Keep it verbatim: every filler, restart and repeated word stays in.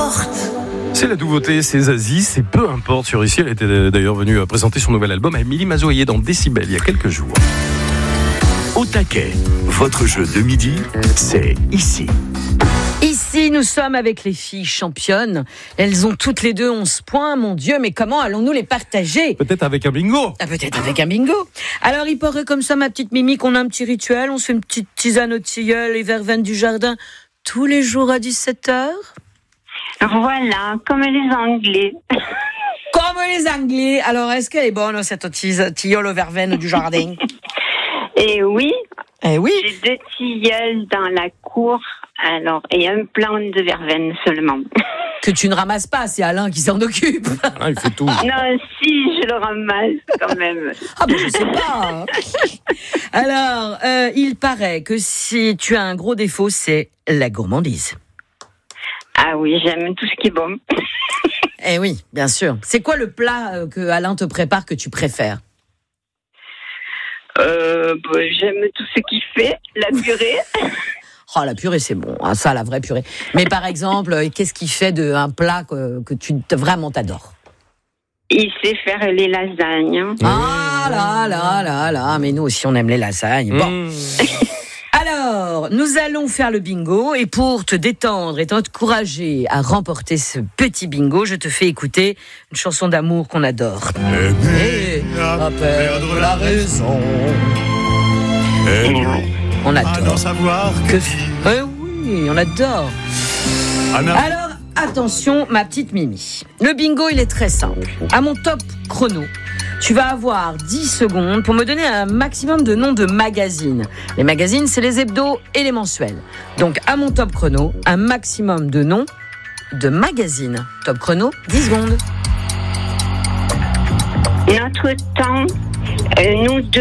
importe. C'est la nouveauté, c'est Zazie, c'est peu importe sur Ici. Elle était d'ailleurs venue présenter son nouvel album à Émilie Mazoyer dans Décibel il y a quelques jours. Au taquet, votre jeu de midi, c'est Ici. Ici, nous sommes avec les filles championnes. Elles ont toutes les deux onze points. Mon Dieu, mais comment allons-nous les partager ? Peut-être avec un bingo. Ah, peut-être avec un bingo. Alors, il paraît comme ça, ma petite Mimi, qu'on a un petit rituel. On se fait une petite tisane au tilleul et verveine du jardin tous les jours à dix-sept heures. Voilà, comme les Anglais. Comme les Anglais. Alors, est-ce qu'elle est bonne, cette tise- tilleul au verveine du jardin ? Et oui, Eh oui. j'ai deux tilleuls dans la cour, alors, et un plant de verveine seulement. Que tu ne ramasses pas, c'est Alain qui s'en occupe. Ah, il fait tout. Non, si, je le ramasse quand même. Ah ben je sais pas. Alors, euh, il paraît que si tu as un gros défaut, c'est la gourmandise. Ah oui, j'aime tout ce qui est bon. Eh oui, bien sûr. C'est quoi le plat euh, que Alain te prépare que tu préfères ? Euh, bah, j'aime tout ce qu'il fait, la purée. Oh, la purée, c'est bon. Ah, ça, la vraie purée. Mais par exemple, euh, qu'est-ce qu'il fait d'un plat que, que tu vraiment t'adores ? Il sait faire les lasagnes. Ah là là là là, mais nous aussi on aime les lasagnes. Bon. Mmh. Alors, nous allons faire le bingo et pour te détendre et t'encourager à remporter ce petit bingo, je te fais écouter une chanson d'amour qu'on adore. Aimer à perdre la raison. On à adore. n'en savoir que Que... dire. Eh oui, on adore. À n'a- Alors, attention, ma petite Mimi. Le bingo, il est très simple. À mon top chrono, tu vas avoir dix secondes pour me donner un maximum de noms de magazines. Les magazines, c'est les hebdos et les mensuels. Donc, à mon top chrono, un maximum de noms de magazines. Top chrono, dix secondes. Notre temps, euh, nous deux.